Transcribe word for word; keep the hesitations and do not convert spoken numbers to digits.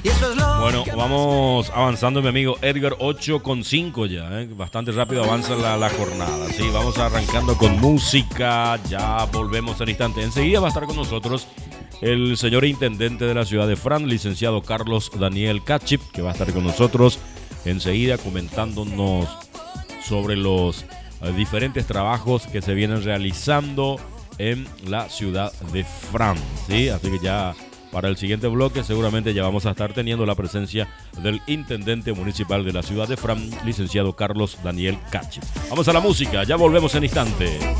Bueno, vamos avanzando, mi amigo Edgar, ocho con cinco ya, ¿eh? Bastante rápido avanza la, la jornada. Sí, vamos arrancando con música, ya volvemos en instante. Enseguida va a estar con nosotros el señor intendente de la ciudad de Fran, licenciado Carlos Daniel Cachip, que va a estar con nosotros enseguida comentándonos sobre los eh, diferentes trabajos que se vienen realizando en la ciudad de Fran, ¿sí? Así que ya para el siguiente bloque seguramente ya vamos a estar teniendo la presencia del intendente municipal de la ciudad de Fran, licenciado Carlos Daniel Cachip. Vamos a la música, ya volvemos en instante.